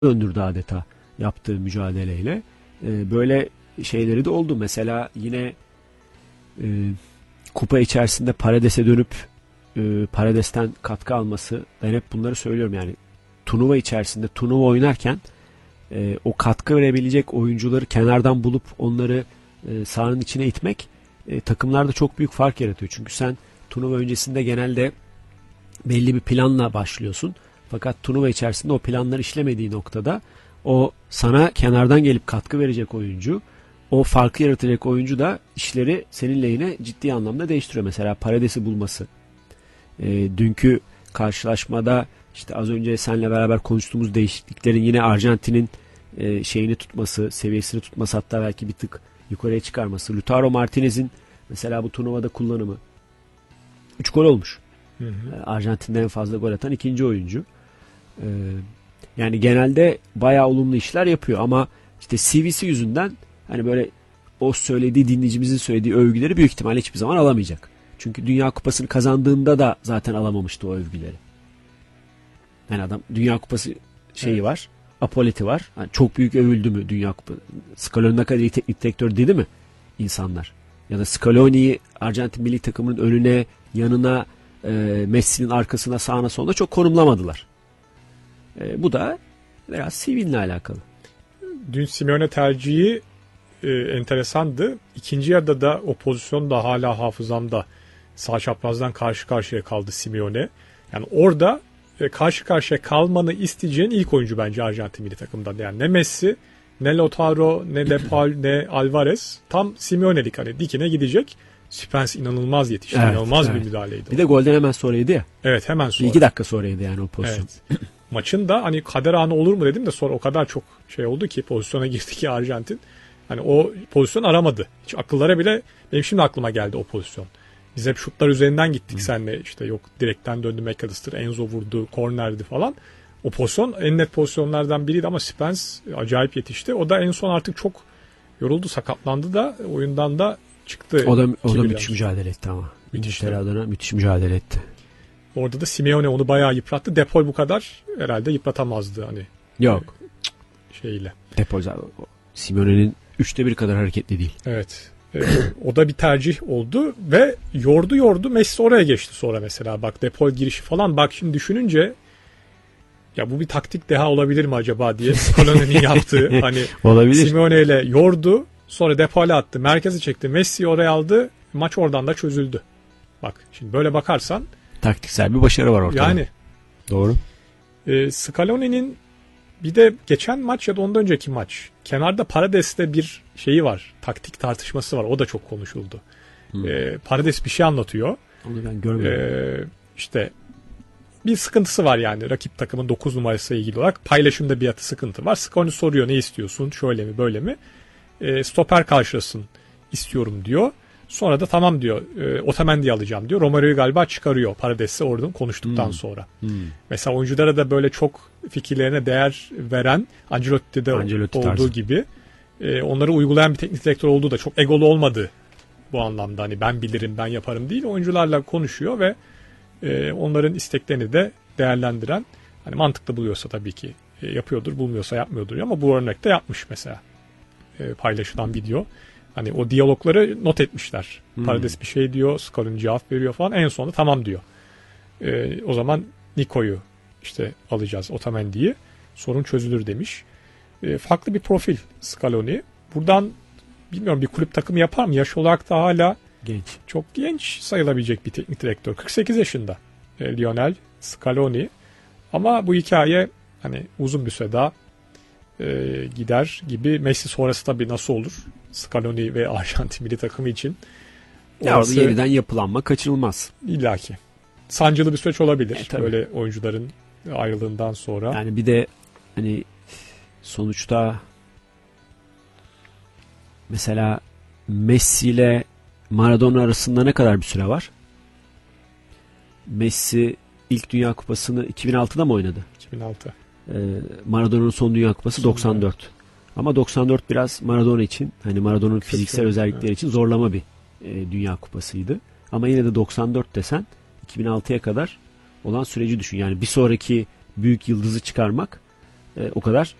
döndürdü adeta yaptığı mücadeleyle. Böyle şeyleri de oldu. Mesela yine kupa içerisinde Paredes'e dönüp Paredes'ten katkı alması. Ben hep bunları söylüyorum yani. Turnuva içerisinde turnuva oynarken o katkı verebilecek oyuncuları kenardan bulup onları sahanın içine itmek takımlarda çok büyük fark yaratıyor. Çünkü sen turnuva öncesinde genelde belli bir planla başlıyorsun. Fakat turnuva içerisinde o planlar işlemediği noktada o sana kenardan gelip katkı verecek oyuncu, o farkı yaratacak oyuncu da işleri senin lehine ciddi anlamda değiştiriyor. Mesela Paredes'i bulması. Dünkü karşılaşmada işte az önce seninle beraber konuştuğumuz değişikliklerin yine Arjantin'in şeyini tutması, seviyesini tutması, hatta belki bir tık yukarıya çıkarması. Lautaro Martinez'in mesela bu turnuvada kullanımı. 3 gol olmuş. Hı hı. Arjantin'de en fazla gol atan ikinci oyuncu. Yani genelde bayağı olumlu işler yapıyor ama işte CV'si yüzünden hani böyle o söylediği, dinleyicimizin söylediği övgüleri büyük ihtimalle hiçbir zaman alamayacak. Çünkü Dünya Kupası'nı kazandığında da zaten alamamıştı o övgüleri. Yani adam Dünya Kupası şeyi var. Apolleti var. Yani çok büyük övüldü mü Dünya Kupası? Scaloni ne kadar iyi teknik direktör dedi mi insanlar? Ya da Scaloni'yi Arjantin milli takımının önüne, yanına, Messi'nin arkasına, sağına, soluna çok konumlamadılar. Bu da biraz Sivil'le alakalı. Dün Simeone tercihi enteresandı. İkinci yarıda da o pozisyon da hala hafızamda. Sağ çaprazdan karşı karşıya kaldı Simeone. Yani orada karşı karşıya kalmanı isteyeceğin ilk oyuncu bence Arjantin milli takımdan. Yani ne Messi, ne Lautaro, ne De Paul, ne Alvarez. Tam Simeone'lik, hani dikine gidecek. Spence inanılmaz yetişti. Evet, inanılmaz bir müdahaleydi. Bir de golden hemen sonraydı ya. Evet, hemen sonra. 2 dakika sonraydı yani o pozisyon. Evet. Maçın da hani kader anı olur mu dedim de sonra o kadar çok şey oldu ki, pozisyona girdi ki Arjantin. Hani o pozisyon aramadı. Hiç akıllara bile, benim şimdi aklıma geldi o pozisyon. Biz hep şutlar üzerinden gittik seninle, işte yok direkten döndü McAllister, Enzo vurdu, kornerdi falan. O pozisyon en net pozisyonlardan biriydi ama Spence acayip yetişti. O da en son artık çok yoruldu, sakatlandı da oyundan da çıktı. O da müthiş mücadele etti ama. İngiltere adına müthiş mücadele etti. Orada da Simeone onu bayağı yıprattı. De Paul bu kadar herhalde yıpratamazdı hani. Yok. Şeyle. De Paul Simeone'nin 1/3 kadar hareketli değil. Evet. O da bir tercih oldu ve yordu Messi oraya geçti sonra mesela. Bak De Paul girişi falan, bak şimdi düşününce ya bu bir taktik deha olabilir mi acaba diye Scaloni'nin yaptığı hani olabilir. Simeone ile yordu, sonra De Paul'e attı, merkezi çekti, Messi'yi oraya aldı, maç oradan da çözüldü. Bak şimdi böyle bakarsan taktiksel bir başarı var ortada. Yani. Doğru. Scaloni'nin bir de geçen maç ya da ondan önceki maç kenarda Paredes'te bir şeyi var. Taktik tartışması var. O da çok konuşuldu. Paredes bir şey anlatıyor. Onu ben görmedim. İşte bir sıkıntısı var yani rakip takımın 9 numarasıyla ilgili olarak. Paylaşımda bir sıkıntı var. Scaloni soruyor, ne istiyorsun? Şöyle mi böyle mi? Stoper karşılasın istiyorum diyor. Sonra da tamam diyor, Otamendi'yi alacağım diyor. Romerio'yu galiba çıkarıyor Paredes'le oradan konuştuktan sonra. Mesela oyunculara da böyle çok fikirlerine değer veren, Ancelotti'de olduğu tarzı gibi onları uygulayan bir teknik direktör olduğu da, çok egolu olmadı bu anlamda. Hani ben bilirim, ben yaparım değil. Oyuncularla konuşuyor ve onların isteklerini de değerlendiren, hani mantıklı buluyorsa tabii ki yapıyordur, bulmuyorsa yapmıyordur ama bu örnekte yapmış mesela. Paylaşılan video. Hani o diyalogları not etmişler. Paredes bir şey diyor, Scaloni cevap veriyor falan. En sonunda tamam diyor. O zaman Nico'yu işte alacağız, Otamendi'yi. Sorun çözülür demiş. Farklı bir profil Scaloni. Buradan bilmiyorum bir kulüp takımı yapar mı? Yaş olarak da hala genç. Çok genç sayılabilecek bir teknik direktör. 48 yaşında Lionel Scaloni. Ama bu hikaye hani uzun bir süre daha gider gibi. Messi sonrası tabii nasıl olur? Scaloni ve Arjantin milli takımı için. Ya orada yeniden yapılanma kaçınılmaz. İlla ki. Sancılı bir süreç olabilir. Böyle oyuncuların ayrılığından sonra. Yani bir de hani sonuçta mesela Messi ile Maradona arasında ne kadar bir süre var? Messi ilk Dünya Kupası'nı 2006'da mı oynadı? 2006. Maradona'nın son Dünya Kupası 94. Ama 94 biraz Maradona için, hani Maradona'nın fiziksel özellikleri için zorlama bir Dünya Kupası'ydı. Ama yine de 94 desen 2006'ya kadar olan süreci düşün. Yani bir sonraki büyük yıldızı çıkarmak O kadar.